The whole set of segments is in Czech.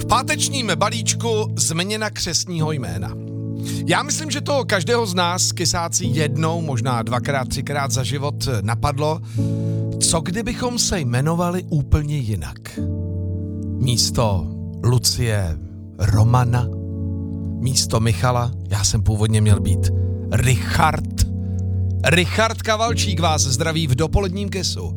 pátečním balíčku změna křestního jména. Já myslím, že to každého z nás, kysáci, jednou, možná dvakrát, třikrát za život napadlo, co kdybychom se jmenovali úplně jinak. Místo Lucie Romana, místo Michala, já jsem původně měl být Richard. Richard Kavalčík vás zdraví v dopoledním kesu.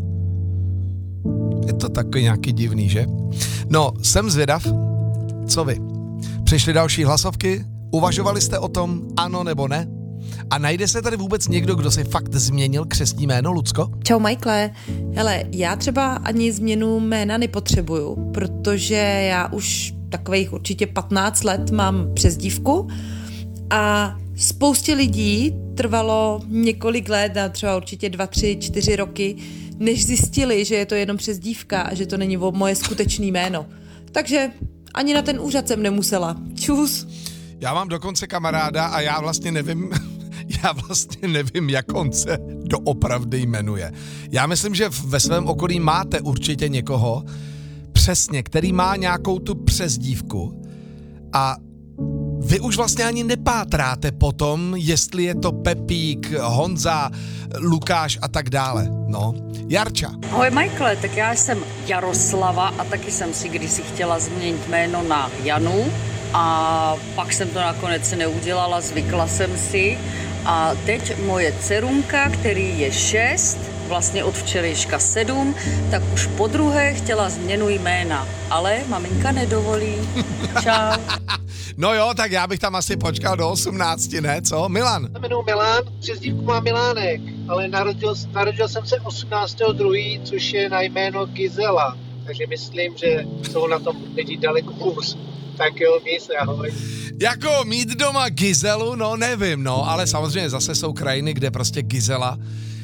Je to takový nějaký divný, že? No, jsem zvědav, co vy? Přišly další hlasovky? Uvažovali jste o tom, ano nebo ne? A najde se tady vůbec někdo, kdo si fakt změnil křestní jméno, Lucko? Čau, Michaele. Hele, já třeba ani změnu jména nepotřebuju, protože já už takových určitě 15 let mám přezdívku a spoustě lidí trvalo několik let, a třeba určitě 2, 3, 4 roky, než zjistili, že je to jenom přezdívka a že to není moje skutečné jméno. Takže ani na ten úřad jsem nemusela. Čus. Já mám dokonce kamaráda a já vlastně nevím, jak on se doopravdy jmenuje. Já myslím, že ve svém okolí máte určitě někoho, přesně, který má nějakou tu přezdívku a vy už vlastně ani nepátráte potom, jestli je to Pepík, Honza, Lukáš a tak dále. No, Jarča. Ahoj Michaele, tak já jsem Jaroslava a taky jsem si kdysi chtěla změnit jméno na Janu a pak jsem to nakonec neudělala, zvykla jsem si a teď moje dcerunka, který je 6, vlastně od včerejška 7, tak už po druhé chtěla změnu jména, ale maminka nedovolí. Čau. No jo, tak já bych tam asi počkal do 18, ne, co? Milan? Já jmenuji Milan, přezdívku mám Milánek, ale narodil jsem se 18.2., což je na jméno Gizela, takže myslím, že jsou na tom lidi daleko hůř. Tak jo, měj se, ahoj. Jako mít doma Gizelu, no nevím, no, ale samozřejmě zase jsou krajiny, kde prostě Gisela,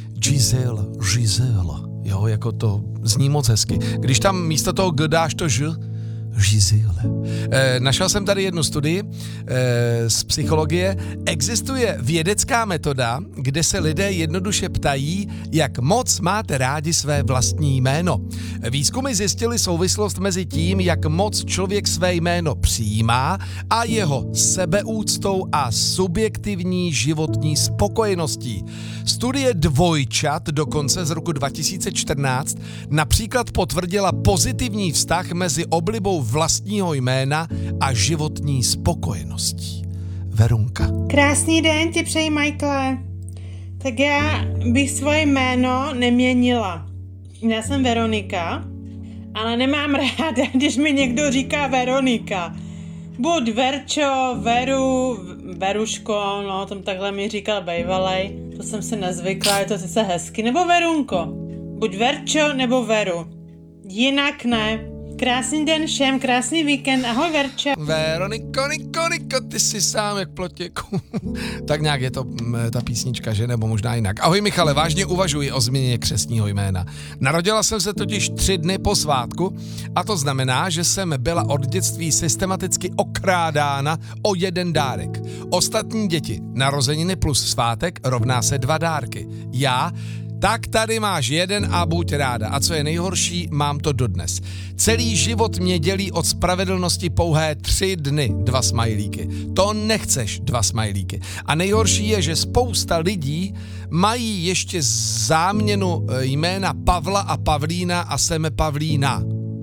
jo, jako to zní moc hezky. Když tam místo toho G dáš to Ž, Gisele. Našel jsem tady jednu studii z psychologie. Existuje vědecká metoda, kde se lidé jednoduše ptají, jak moc máte rádi své vlastní jméno. Výzkumy zjistily souvislost mezi tím, jak moc člověk své jméno přijímá a jeho sebeúctou a subjektivní životní spokojeností. Studie dvojčat dokonce z roku 2014 například potvrdila pozitivní vztah mezi oblibou vlastního jména a životní spokojeností. Verunka. Krásný den ti přeji, Michaele. Tak já bych svoje jméno neměnila. Já jsem Veronika, ale nemám ráda, když mi někdo říká Veronika. Buď Verčo, Veru, Veruško, no tom takhle mi říkal bejvalej, to jsem se nezvykla, je to sice hezky, nebo Verunko. Buď Verčo nebo Veru. Jinak ne. Krásný den všem, krásný víkend, ahoj Verča. Veroniko, Niko, ty jsi sám jak plotěku. Tak nějak je to ta písnička, že? Nebo možná jinak. Ahoj Michale, vážně uvažuji o změně křestního jména. Narodila jsem se totiž 3 dny po svátku a to znamená, že jsem byla od dětství systematicky okrádána o 1 dárek. Ostatní děti, narozeniny plus svátek rovná se 2 dárky. Já tak tady máš 1 a buď ráda. A co je nejhorší, mám to dodnes. Celý život mě dělí od spravedlnosti pouhé 3 dny 2 smajlíky. To nechceš 2 smajlíky. A nejhorší je, že spousta lidí mají ještě záměnu jména Pavla a Pavlína a jsem Pavlína.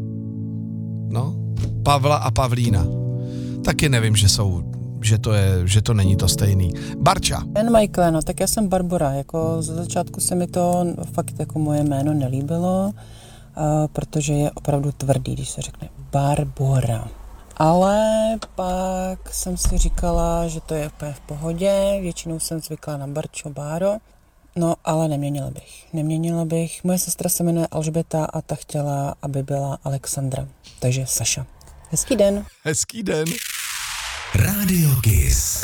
No, Pavla a Pavlína. Taky nevím, že to není to stejný. Barča. Jen Michael, no tak já jsem Barbora, jako ze začátku se mi to fakt jako moje jméno nelíbilo, protože je opravdu tvrdý, když se řekne Barbora. Ale pak jsem si říkala, že to je úplně v pohodě, většinou jsem zvykla na Barčo, Báro, no ale neměnila bych. Moje sestra se jmenuje Alžběta a ta chtěla, aby byla Alexandra, takže Saša. Hezký den. Hezký den. Rádio Kiss.